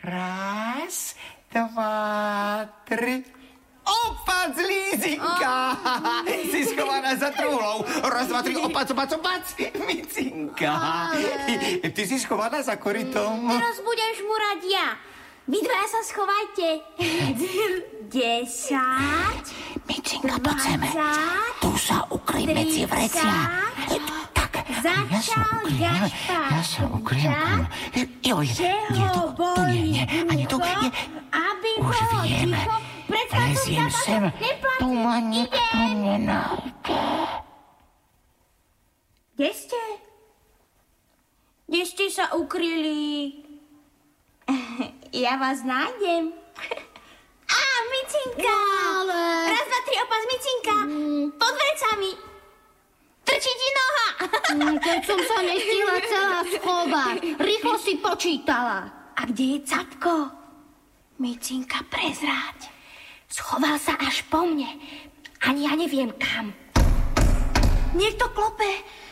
Raz, dva, tri. Opac, Lízinka! Si schovaná za truhlou. Raz, dva, tri, opac. Micinka. Ty si schovaná za korytom. Teraz budem šmurať ja. Vy dvaja sa schovajte. 10. Micinka, poď seme. Tu sa ukryj medzi vrecia. Tak, Začal Gašpar. Ja sa ukryjem. Joj, nie tu nie. Ani tu nie. Aby Už bolo viem. ticho. Leziem sem. Tu ma nikto nenájde. Kde ste? Kde ste sa ukryli? Ja vás nájdem. Á, Micinka! Ale... Raz, dva, tri, opas, Micinka! Pod vrecami! Trčí ti noha! Keď som sa nestihla celá schovať, rýchlo si počítala. A kde je Capko? Micinka, prezráť. Schoval sa až po mne. Ani ja neviem kam. Niekto klope.